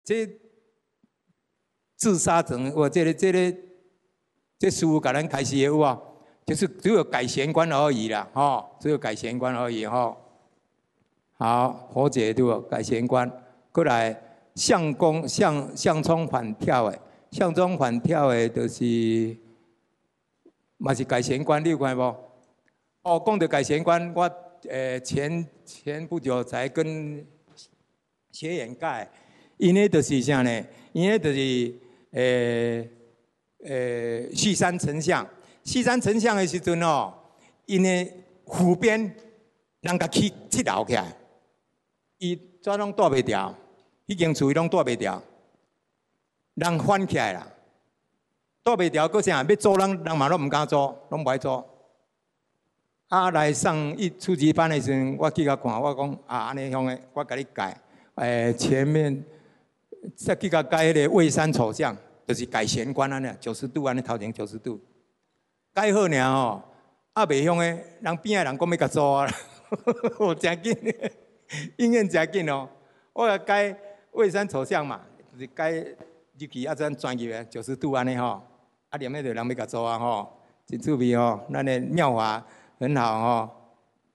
这自杀层，我这师傅给咱开始的有啊，就是只有改玄关而已啦，只有改玄关而已好，佛解对不？改玄关，过来向冲反跳的，向冲反跳的，就是嘛是改玄关，你有看无？讲到改玄关，我前不久才跟学员讲，因为就是啥呢？因为就是续山成像，续山成像的时阵因为湖边人甲起楼起来。伊怎拢住袂牢，迄间厝伊拢住袂牢，人翻起来啦，住袂牢，搁啥？要租人嘛拢毋敢租，拢袂租。来上初级班的时阵，我去甲看，我讲安尼样的，我甲你改，前面再去甲改迄个蔚山丑像，就是改玄关安尼，90度安尼头前90度，改好尔袂凶的，人边的人讲要甲租啊，真紧。应验真紧我要改蔚山丑像嘛，就是改入去怎转入的90度安尼念迄个人要甲做真趣味咱的妙法很好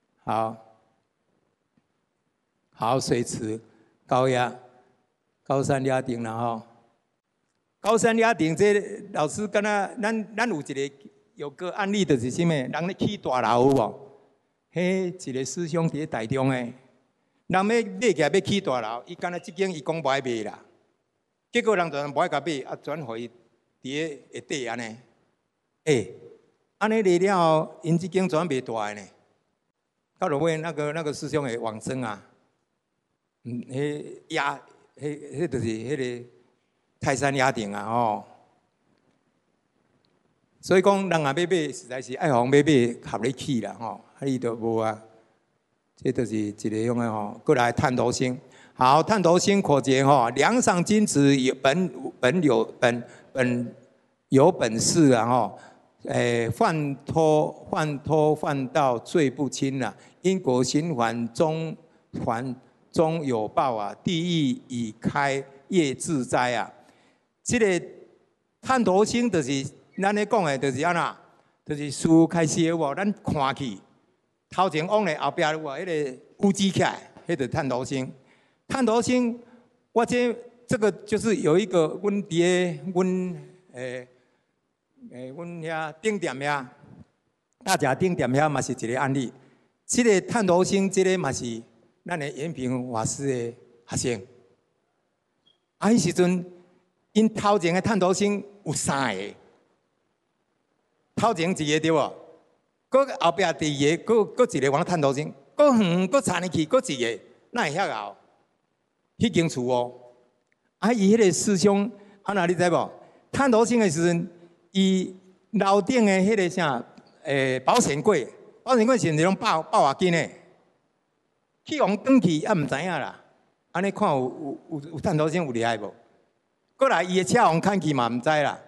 好水池高压高山压顶啦高山压顶这老师敢若咱有个案例就是啥物，人咧起大楼有无？迄一个师兄伫台中诶。人要买起来要起大楼，伊敢若即间伊讲无爱卖啦，结果人就无爱甲买，转互伊伫下底安尼。安尼卖了后，因即间转卖大诶呢。到落尾那个师兄会往生啊，迄就是迄个泰山压顶啊所以讲人若要买，实在是爱互买合理起啦伊就无啊。这就是一个用的过来探头星。好，探头星可解梁上金子本有本事啊犯脱犯道罪不轻啊，因果循环中有报啊，地狱已开业自灾啊。这个探头星就是咱咧讲的，就是安那，就是事开始有无，咱看去。头前往咧，后壁有迄个乌鸡起来，迄个探头星。探头星，我这个就是有一个阮伫阮遐顶店遐，大甲顶店遐嘛是一个案例。这个探头星，这个嘛是咱的延平法师的学生。迄时阵，因头前的探头星有3个，头前一个对无？搁后壁第二个，搁一个往探头星，搁远，搁插入去，搁一个，哪会遐后？迄间厝伊迄个师兄，你知无？探头星的时阵，伊楼顶的迄个啥，保险柜是拢爆偌紧的，去往转去毋知影啦。安尼看有探头星有厉害无？过来伊的车往开去嘛毋知啦。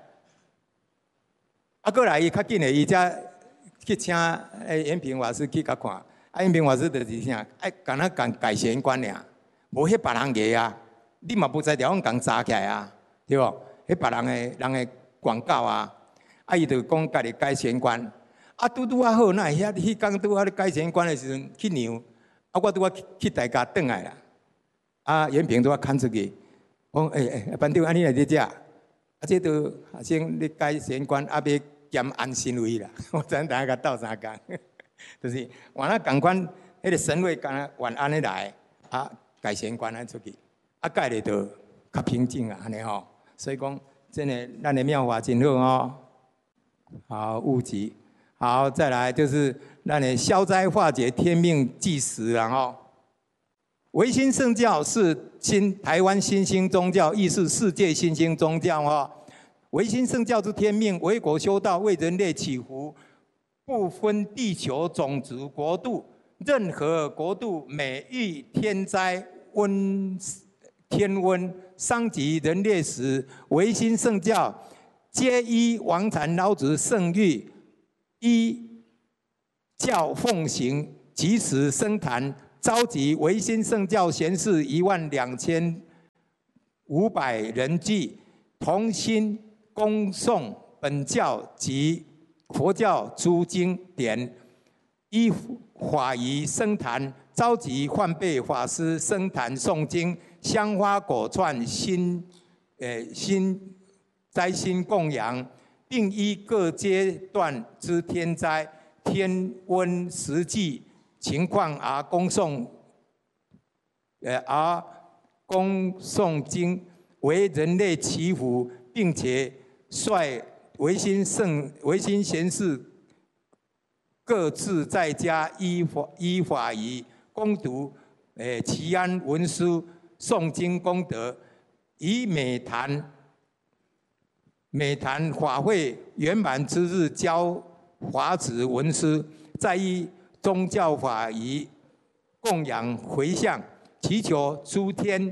过来伊较紧的，伊才。去请延平法师去甲看，延平法师就是啥，敢若改玄关尔，无迄别人个啊，你嘛不知条阮共扎起来啊，对无？迄别人的广告啊，伊就讲家己改玄关，拄好，那迄工拄咧改玄关的时阵去娘，我拄去大家转来啦，延平拄牵出去，讲班长，你来伫遮，这都学生咧改玄关，要。兼安心位啦，我昨大家斗3工，就是原来共款，迄个神位敢若原安尼来，改玄关安出去，改咧就较平静啊，安尼所以讲真的，咱的妙法真好好物极，好再来就是咱的消灾化解、天命济时唯心圣教是台湾新兴宗教，亦是世界新兴宗教唯心圣教之天命，为国修道，为人类祈福，不分地球种族国度，任何国度每遇天灾天温伤及人类时，唯心圣教皆依王禅老子圣谕，依教奉行，即时升坛，召集唯心圣教贤士12000 500人聚，同心恭诵本教及佛教诸经典，依法仪僧坛召集换辈法师僧坛诵经，香花果串斋心供养，并依各阶段之天灾、天温实际情况而恭诵经，为人类祈福，并且率维新贤士各自在家依法仪攻读祈安文书诵经功德，以每坛法会圆满之日交法旨文书，再依宗教法仪供养回向，祈求诸天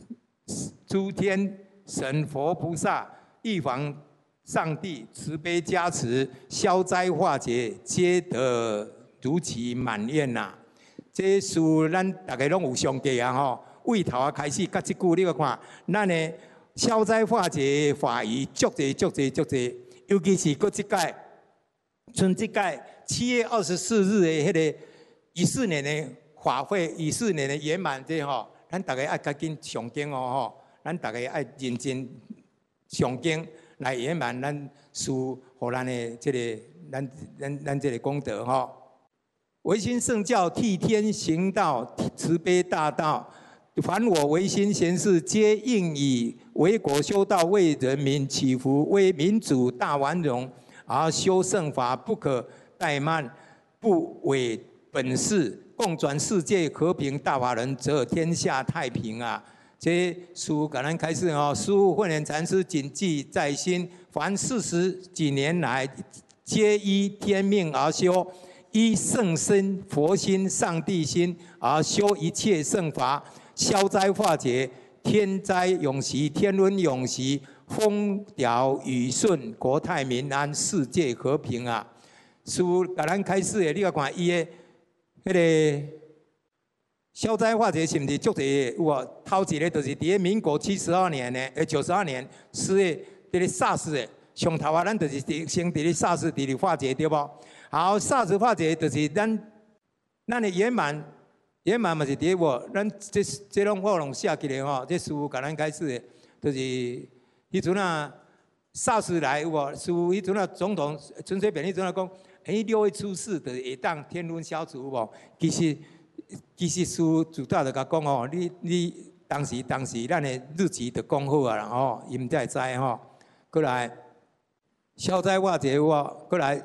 神佛菩萨、玉皇上帝慈悲加持，消灾化解，皆得如期满愿呐！这事咱大家拢有上记啊吼，为头啊开始，甲即句你个看，咱的消灾化解法仪足济，尤其是搁即届，春即届7月24日的迄个14年的法会，14年的圆满这吼，咱大家爱赶紧上经哦吼，咱大家爱认真上经来圆满咱事，互咱的这个咱这个功德吼。维新圣教替天行道，慈悲大道。凡我维新贤士，皆应以为国修道，为人民祈福，为民主大繁荣而修圣法，不可怠慢，不违本事，共转世界和平大法人，则天下太平啊！这书感恩开示哦，师父慧能禅师谨记在心，凡40几年来，皆依天命而修，依圣身、佛心、上帝心而修一切圣法。消灾化解，天灾永息，天瘟永息，风调雨顺，国泰民安，世界和平啊！师父甲咱开始的，你来看伊的迄个消灾化解是毋是足济？有无？头一个就是伫民国72年的，92年4月伫咧 SARS 的上头啊，咱就是先伫咧 SARS 伫咧化解对无？好 ，SARS 化解就是咱的圆满。圆满嘛是第一个，咱这拢我拢写起来吼，这师父甲咱开始的，就是迄阵啊，SARS 来有无？师父迄阵啊，总统陈水扁迄阵啊讲，6月初4就是会当天瘟消除有无？其实师父主导就甲讲吼，你当时咱的日期就讲好啊啦吼，伊毋才会知吼。过来消灾化解有无？过来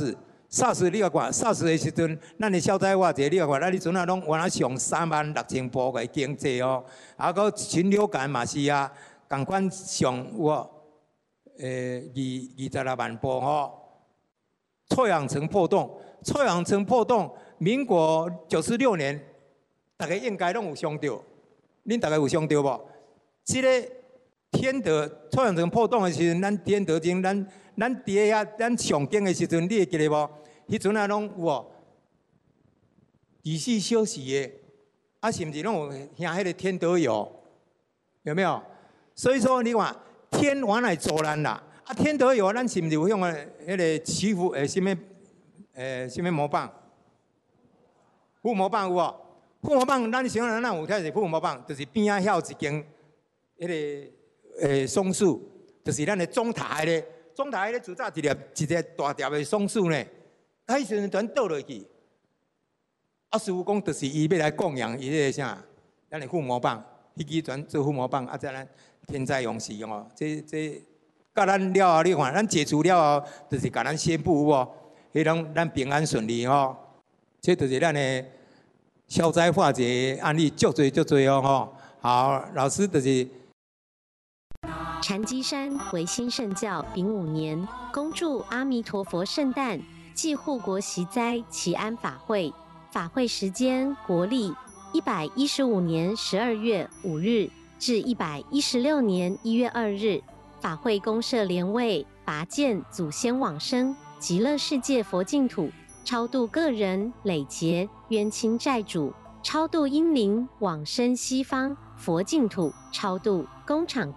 SARS 你个看 ，SARS 的时阵，咱的消灾化解，你个看，咱迄阵啊，拢原来上36000部个经济哦，啊，个禽流感嘛是啊，共款上有26万部吼。臭氧层破洞，民国96年，大家应该拢有上到，恁大家有上到无？这个天德臭氧层破洞的时阵，咱天德经，咱伫遐咱上经的时阵，你会记得无？迄阵啊，拢有哦，24小时的，啊，是毋是拢有听迄个天德有？有没有？所以说，你看天往来阻咱啦，啊，天德有，咱是毋是有用的迄个祈福什么魔棒？护魔棒有无？护魔棒，咱想咱有睇是护魔棒，就是边仔遐有一间迄个松树，就是咱的中台咧。中台咧，自早一个大条的松树呢，迄时阵全倒落去。啊，师父讲，就是伊要来供养伊迄个啥，咱的护魔棒，迄支全做护魔棒，啊，再咱天灾永息哦。这甲咱了后，你看，咱解除了后，就是甲咱宣布有无？迄种咱平安顺利哦。这就是咱的消灾化解案例，足多哦吼。好，老师就是。 禅机山维新圣教丙午年，恭祝阿弥陀佛圣诞暨护国息灾祈安法会。法会时间国历115年12月5日至116年1月2日。法会公设莲位，拔见祖先往生极乐世界佛净土，超度个人累劫冤亲债主，超度阴灵往生西方佛净土超度工厂。